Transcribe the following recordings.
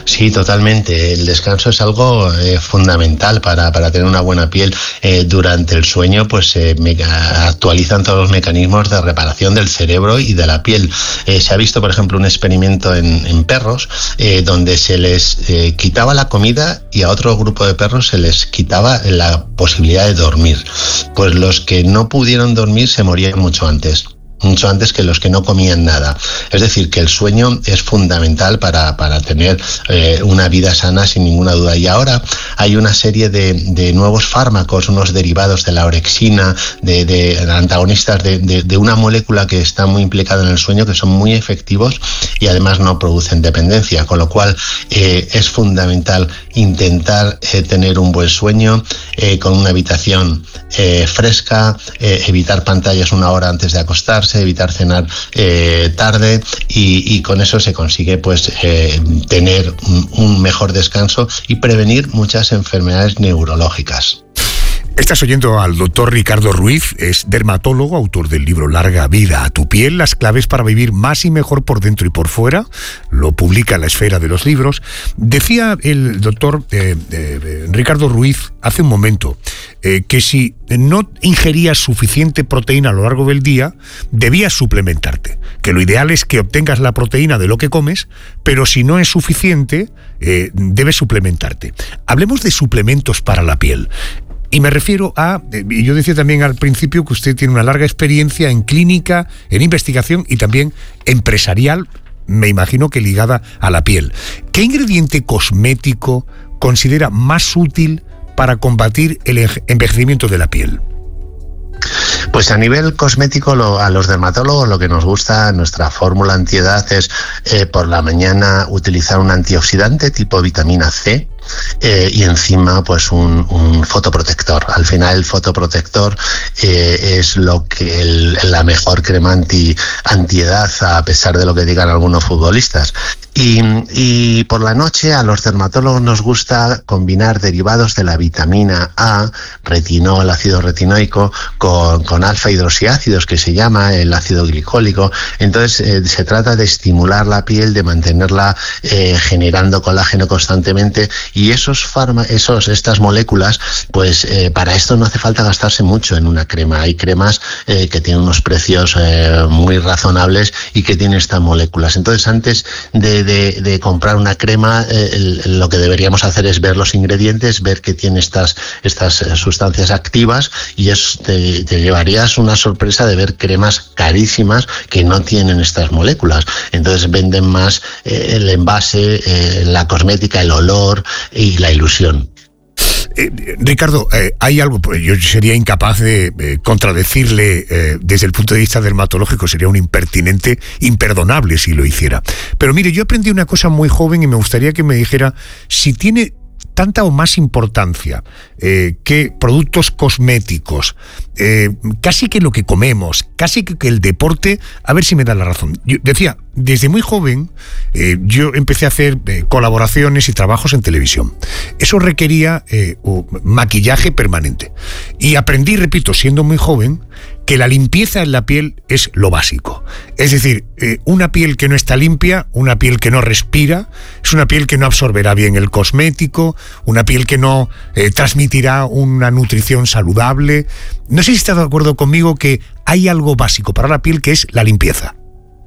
Sí, totalmente. El descanso es algo fundamental para tener una buena piel. Durante el sueño, pues se actualizan todos los mecanismos de reparación del cerebro y de la piel. Se ha visto, por ejemplo, un experimento en perros donde se les quitaba la comida y a otro grupo de perros se les quitaba la posibilidad de dormir. Pues los que no pudieron dormir se morían mucho antes que los que no comían nada. Es decir, que el sueño es fundamental para tener una vida sana, sin ninguna duda. Y ahora hay una serie de nuevos fármacos, unos derivados de la orexina, de antagonistas de una molécula que está muy implicada en el sueño, que son muy efectivos y además no producen dependencia, con lo cual es fundamental intentar tener un buen sueño con una habitación fresca, evitar pantallas una hora antes de acostarse, evitar cenar tarde y con eso se consigue pues tener un mejor descanso y prevenir muchas enfermedades neurológicas. Estás oyendo al doctor Ricardo Ruiz, es dermatólogo, autor del libro Larga vida a tu piel, las claves para vivir más y mejor por dentro y por fuera. Lo publica en La Esfera de los Libros. Decía el doctor Ricardo Ruiz hace un momento que si no ingerías suficiente proteína a lo largo del día, debías suplementarte. Que lo ideal es que obtengas la proteína de lo que comes, pero si no es suficiente, debes suplementarte. Hablemos de suplementos para la piel. Y me refiero y yo decía también al principio que usted tiene una larga experiencia en clínica, en investigación y también empresarial, me imagino que ligada a la piel. ¿Qué ingrediente cosmético considera más útil para combatir el envejecimiento de la piel? Pues a nivel cosmético, a los dermatólogos lo que nos gusta, nuestra fórmula antiedad es por la mañana utilizar un antioxidante tipo vitamina C, y encima pues un fotoprotector. Al final el fotoprotector es lo que la mejor crema antiedad, a pesar de lo que digan algunos futbolistas. Y por la noche a los dermatólogos nos gusta combinar derivados de la vitamina A, retinol, ácido retinoico, con alfa hidroxiácidos, que se llama el ácido glicólico. Entonces se trata de estimular la piel, de mantenerla generando colágeno constantemente, y estas moléculas, pues para esto no hace falta gastarse mucho en una crema. Hay cremas que tienen unos precios muy razonables y que tienen estas moléculas. Entonces antes de comprar una crema, lo que deberíamos hacer es ver los ingredientes, ver que tiene estas sustancias activas, y te llevarías una sorpresa de ver cremas carísimas que no tienen estas moléculas. Entonces venden más el envase, la cosmética, el olor y la ilusión. Ricardo, hay algo, yo sería incapaz de contradecirle desde el punto de vista dermatológico, sería un impertinente imperdonable si lo hiciera. Pero mire, yo aprendí una cosa muy joven y me gustaría que me dijera si tiene tanta o más importancia que productos cosméticos, casi que lo que comemos, casi que el deporte. A ver si me da la razón. Yo decía, desde muy joven yo empecé a hacer colaboraciones y trabajos en televisión. Eso requería maquillaje permanente. Y aprendí, repito, siendo muy joven, que la limpieza en la piel es lo básico. Es decir, una piel que no está limpia, una piel que no respira, es una piel que no absorberá bien el cosmético, una piel que no transmitirá una nutrición saludable. No sé si está de acuerdo conmigo que hay algo básico para la piel que es la limpieza.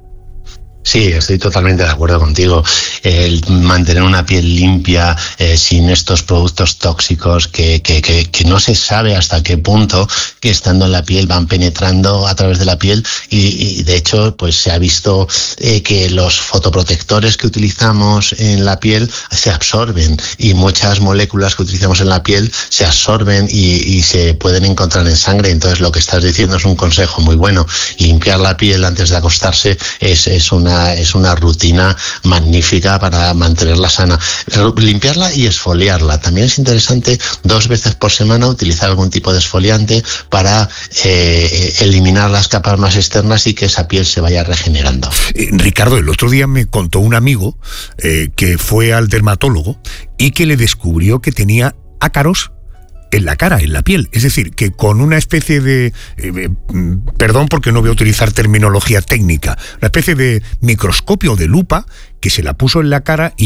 Sí, estoy totalmente de acuerdo contigo. El mantener una piel limpia, sin estos productos tóxicos que no se sabe hasta qué punto, que estando en la piel van penetrando a través de la piel, y de hecho pues se ha visto que los fotoprotectores que utilizamos en la piel se absorben, y muchas moléculas que utilizamos en la piel se absorben y se pueden encontrar en sangre. Entonces lo que estás diciendo es un consejo muy bueno. Limpiar la piel antes de acostarse es una rutina magnífica para mantenerla sana. Limpiarla y esfoliarla. También es interesante 2 veces por semana utilizar algún tipo de esfoliante para eliminar las capas más externas y que esa piel se vaya regenerando. Ricardo, el otro día me contó un amigo que fue al dermatólogo y que le descubrió que tenía ácaros en la cara, en la piel. Es decir, que con una especie de, perdón porque no voy a utilizar terminología técnica, una especie de microscopio o de lupa, que se la puso en la cara y